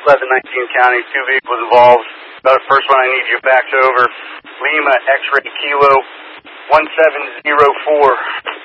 1119 County, 2 vehicles involved. The first one I need you backed over. Lima X-ray Kilo 1704.